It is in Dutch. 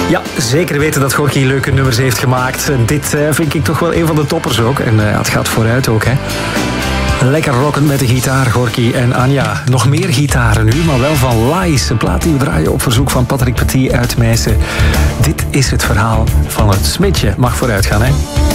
Ja, zeker weten dat Gorky leuke nummers heeft gemaakt. Dit vind ik toch wel een van de toppers ook. En het gaat vooruit ook, hè. Lekker rockend met de gitaar, Gorky en Anja. Nog meer gitaren nu, maar wel van Lies. Een plaat die we draaien op verzoek van Patrick Petit uit Meissen. Dit is het verhaal van het Smitje. Mag vooruit gaan, hè.